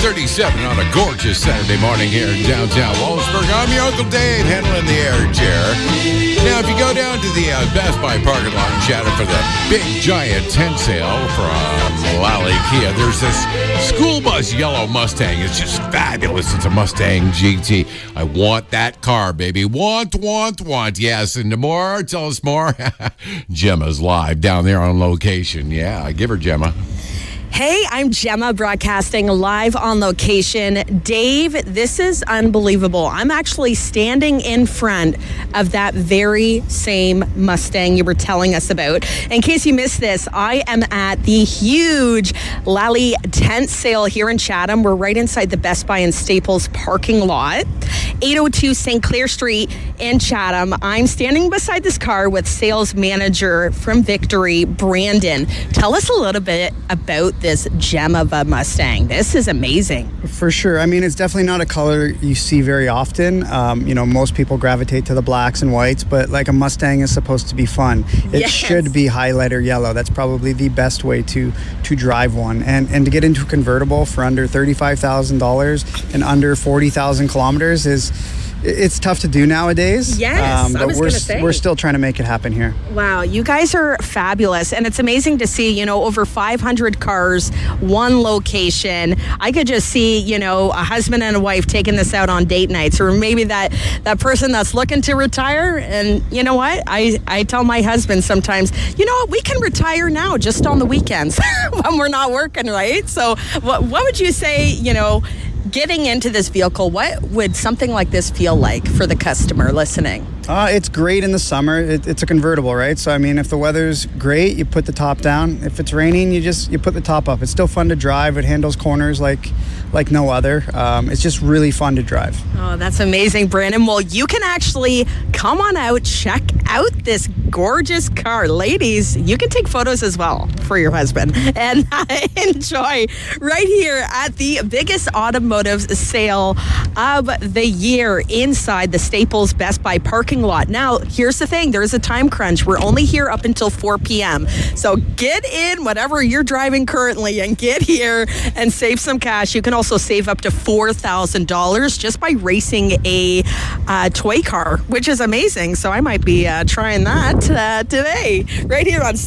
6:37 on a gorgeous Saturday morning here in downtown Wallaceburg. I'm your Uncle Dave, handling the air chair. Now, if you go down to the Best Buy parking lot in Chatham for the big giant tent sale from Lally Kia, there's this school bus yellow Mustang. It's just fabulous. It's a Mustang GT. I want that car, baby. Want. Yes, and more. Tell us more. Gemma's live down there on location. Yeah, give her Gemma. Hey, I'm Gemma, broadcasting live on location. Dave, this is unbelievable. I'm actually standing in front of that very same Mustang you were telling us about. In case you missed this, I am at the huge Lally tent sale here in Chatham. We're right inside the Best Buy and Staples parking lot, 802 St. Clair Street in Chatham. I'm standing beside this car with sales manager from Victory, Brandon. Tell us a little bit about this gem of a Mustang. This is amazing. For sure. I mean, it's definitely not a color you see very often. Most people gravitate to the blacks and whites, but like a Mustang is supposed to be fun. It should be highlighter yellow. That's probably the best way to drive one. And to get into a convertible for under $35,000 and under 40,000 kilometers it's tough to do nowadays. Yes, but we're still trying to make it happen here. Wow, you guys are fabulous. And it's amazing to see, over 500 cars, one location. I could just see, a husband and a wife taking this out on date nights, or maybe that person that's looking to retire. And you know what? I tell my husband sometimes, we can retire now just on the weekends when we're not working, right? So what would you say, getting into this vehicle, what would something like this feel like for the customer listening? It's great in the summer. It's a convertible, right? So, I mean, if the weather's great, you put the top down. If it's raining, you put the top up. It's still fun to drive. It handles corners like no other. It's just really fun to drive. Oh, that's amazing, Brandon. Well, you can actually come on out, check out this gorgeous car. Ladies, you can take photos as well for your husband and enjoy right here at the biggest automotive sale of the year inside the Staples Best Buy parking lot. Now, here's the thing. There is a time crunch. We're only here up until 4 p.m. So get in whatever you're driving currently and get here and save some cash. You can also save up to $4,000 just by racing a toy car, which is amazing. So I might be trying that today right here on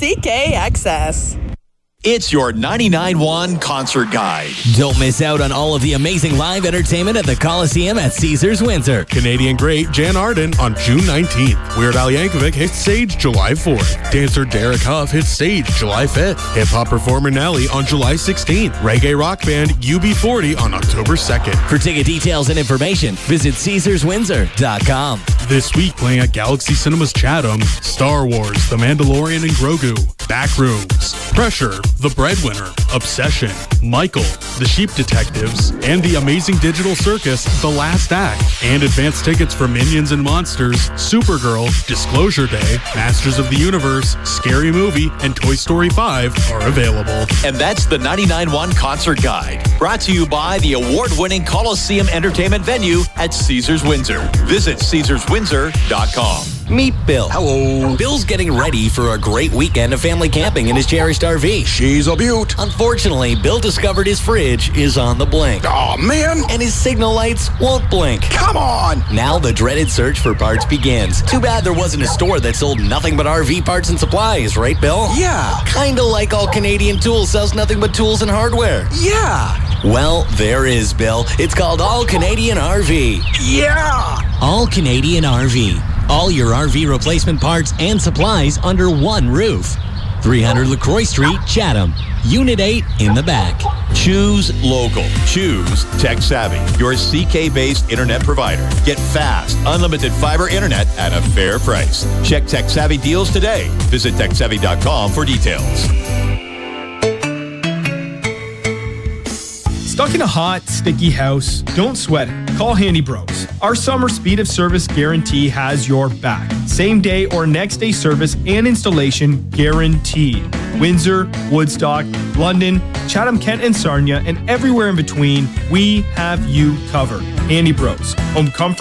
CKXS. It's your 99.1 Concert Guide. Don't miss out on all of the amazing live entertainment at the Coliseum at Caesars Windsor. Canadian great Jan Arden on June 19th. Weird Al Yankovic hits stage July 4th. Dancer Derek Huff hits stage July 5th. Hip-hop performer Nelly on July 16th. Reggae rock band UB40 on October 2nd. For ticket details and information, visit CaesarsWindsor.com. This week playing at Galaxy Cinemas Chatham, Star Wars, The Mandalorian and Grogu, Backrooms, Pressure, The Breadwinner, Obsession, Michael, The Sheep Detectives, and the amazing digital circus, The Last Act. And advance tickets for Minions and Monsters, Supergirl, Disclosure Day, Masters of the Universe, Scary Movie, and Toy Story 5 are available. And that's the 99.1 Concert Guide, brought to you by the award-winning Coliseum Entertainment venue at Caesars Windsor. Visit CaesarsWindsor.com. Meet Bill. Hello. Bill's getting ready for a great weekend of family camping in his cherished RV. She's a beaut. Unfortunately, Bill discovered his fridge is on the blink. Oh, man. And his signal lights won't blink. Come on. Now the dreaded search for parts begins. Too bad there wasn't a store that sold nothing but RV parts and supplies, right, Bill? Yeah. Kinda like All Canadian Tools sells nothing but tools and hardware. Yeah. Well, there is, Bill. It's called All Canadian RV. Yeah. All Canadian RV. All your RV replacement parts and supplies under one roof. 300 LaCroix Street, Chatham. Unit 8 in the back. Choose local. Choose Tech Savvy, your CK-based internet provider. Get fast, unlimited fiber internet at a fair price. Check Tech Savvy deals today. Visit TechSavvy.com for details. Stuck in a hot, sticky house? Don't sweat it. Call Handy Bros. Our summer speed of service guarantee has your back. Same day or next day service and installation guaranteed. Windsor, Woodstock, London, Chatham, Kent, and Sarnia, and everywhere in between, we have you covered. Handy Bros. Home comfort